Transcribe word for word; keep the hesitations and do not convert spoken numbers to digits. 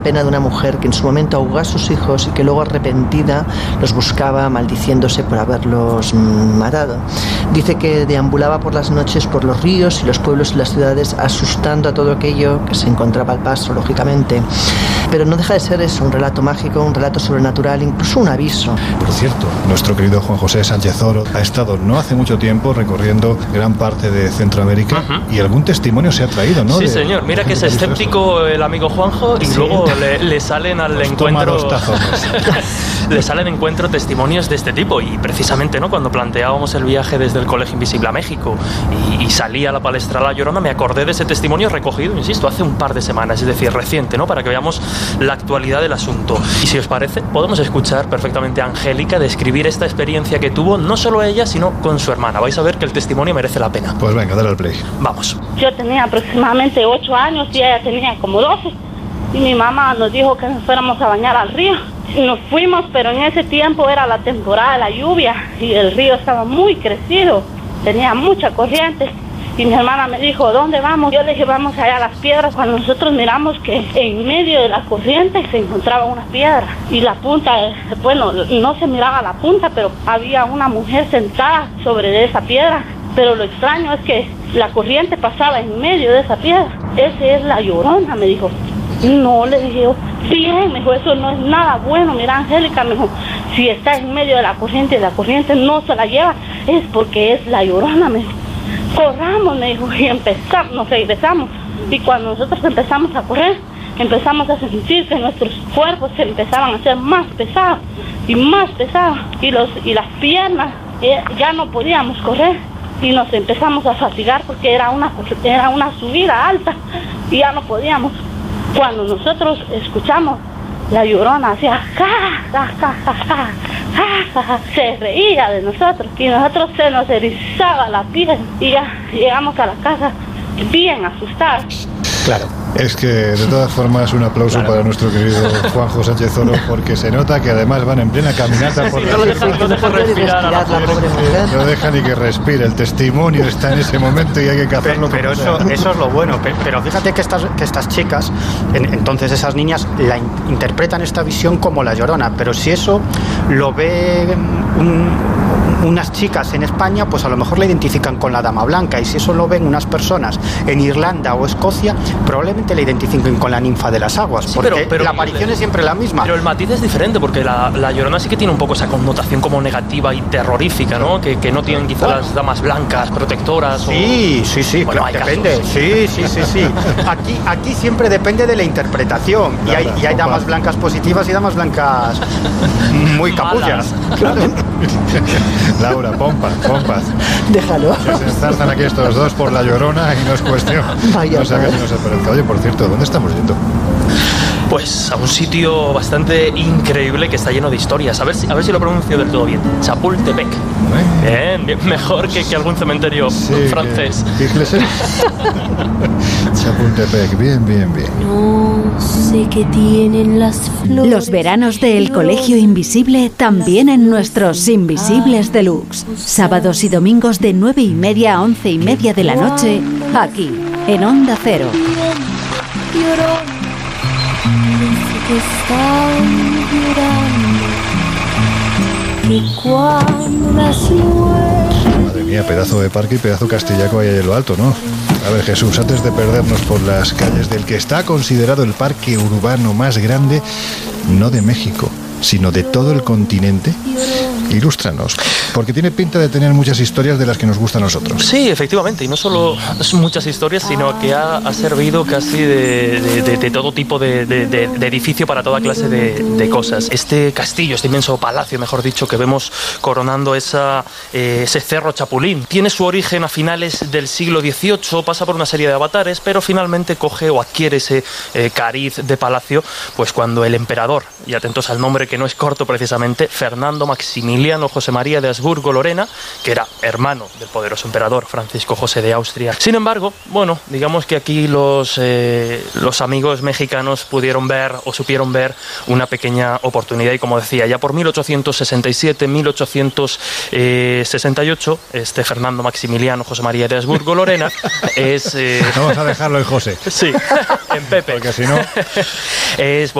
Pena de una mujer que en su momento ahogó a sus hijos y que luego arrepentida los buscaba maldiciéndose por haberlos matado. Dice que deambulaba por las noches por los ríos y los pueblos y las ciudades asustando a todo aquello que se encontraba al paso, lógicamente. Pero no deja de ser eso, un relato mágico, un relato sobrenatural, incluso un aviso. Por cierto, nuestro querido Juan José Sánchez Oro ha estado no hace mucho tiempo recorriendo gran parte de Centroamérica uh-huh. y algún testimonio se ha traído, ¿no? Sí, de, señor. Mira que es escéptico el amigo Juanjo y sí. luego le, le salen al pues encuentro le salen encuentro testimonios de este tipo. Y precisamente, ¿no?, cuando planteábamos el viaje desde el Colegio Invisible a México y, y salía a la palestra La Llorona, me acordé de ese testimonio recogido, insisto, hace un par de semanas, es decir, reciente, ¿no?, para que veamos la actualidad del asunto. Y si os parece, podemos escuchar perfectamente a Angélica describir esta experiencia que tuvo, no solo ella, sino con su hermana. Vais a ver que el testimonio merece la pena. Pues venga, dale al play. Vamos. Yo tenía aproximadamente ocho años y ella tenía como doce. Y mi mamá nos dijo que nos fuéramos a bañar al río. Nos fuimos, pero en ese tiempo era la temporada de la lluvia y el río estaba muy crecido, tenía mucha corriente. Y mi hermana me dijo, ¿dónde vamos? Yo le dije, vamos allá a las piedras. Cuando nosotros miramos que en medio de la corriente se encontraba una piedra y la punta, bueno, no se miraba la punta, pero había una mujer sentada sobre esa piedra. Pero lo extraño es que la corriente pasaba en medio de esa piedra. Esa es la Llorona, me dijo. No, le dije yo, bien, me dijo, eso no es nada bueno. Mira, Angélica, me dijo, si está en medio de la corriente y la corriente no se la lleva, es porque es la Llorona, me dijo. Corramos, me dijo, y empezamos, nos regresamos. Y cuando nosotros empezamos a correr, empezamos a sentir que nuestros cuerpos se empezaban a hacer más pesados y más pesados. Y, los, y las piernas, eh, ya no podíamos correr. Y nos empezamos a fatigar porque era una, era una subida alta y ya no podíamos. Cuando nosotros escuchamos la Llorona hacía ja, ja, ja, ja, ja, ja, ja, se reía de nosotros y nosotros se nos erizaba la piel y ya llegamos a la casa bien asustados. Claro. Es que, de todas formas, un aplauso claro. para nuestro querido Juanjo Sánchez Oro, porque se nota que además van en plena caminata por sí, la no deja, no deja respirar a la pobre mujer. No deja ni que respire, el testimonio está en ese momento y hay que hacerlo. Pero, pero eso, eso es lo bueno. Pero fíjate que estas, que estas chicas, en, entonces esas niñas, la in, interpretan esta visión como la Llorona, pero si eso lo ve un, unas chicas en España, pues a lo mejor la identifican con la Dama Blanca, y si eso lo ven unas personas en Irlanda o Escocia, probablemente la identifiquen con la ninfa de las aguas, sí, porque pero, pero, la aparición es siempre la misma. Pero el matiz es diferente, porque la, la Llorona sí que tiene un poco esa connotación como negativa y terrorífica, ¿no? Que, que no tienen quizá bueno. las damas blancas, protectoras. Sí, o... sí, sí, bueno, claro, depende. Casos. Sí, sí, sí, sí. Aquí, aquí siempre depende de la interpretación. Y hay, y hay damas blancas positivas y damas blancas muy capullas. Claro. Laura, pompas, pompas. Déjalo. Que se enzarzan aquí estos dos por la Llorona y no es cuestión. Vaya, no sé que no se parezca. Oye, por cierto, ¿dónde estamos yendo? Pues a un sitio bastante increíble que está lleno de historias. A ver si, a ver si lo pronuncio del todo bien. Chapultepec. ¿Eh? Bien, bien, mejor que, que algún cementerio sí, francés. Que, Chapultepec, bien, bien, bien. No sé qué tienen las flores. Los veranos del Colegio Invisible también en nuestros Invisibles Deluxe. Sábados y domingos de nueve y media a once y media de la noche, aquí, en Onda Cero. Que están llorando, que cuando las muertes... Madre mía, pedazo de parque y pedazo castillaco ahí en lo alto, ¿no? A ver, Jesús, antes de perdernos por las calles del que está considerado el parque urbano más grande, no de México, sino de todo el continente, ilústranos, porque tiene pinta de tener muchas historias de las que nos gustan a nosotros. Sí, efectivamente, y no solo muchas historias, sino que ha, ha servido casi de, de, de, de todo tipo de, de, de, de edificio para toda clase de, de cosas. Este castillo, este inmenso palacio, mejor dicho, que vemos coronando esa, eh, ese cerro Chapulín, tiene su origen a finales del siglo dieciocho, pasa por una serie de avatares, pero finalmente coge o adquiere ese eh, cariz de palacio, pues cuando el emperador, y atentos al nombre que no es corto precisamente, Fernando Maximiliano Maximiliano José María de Habsburgo-Lorena, que era hermano del poderoso emperador Francisco José de Austria. Sin embargo, bueno, digamos que aquí los, eh, los amigos mexicanos pudieron ver o supieron ver una pequeña oportunidad y, como decía, ya por mil ochocientos sesenta y siete, mil ochocientos sesenta y ocho, este Fernando Maximiliano José María de Habsburgo-Lorena es... Eh, Vamos a dejarlo en José. Sí, en Pepe. Porque si no... es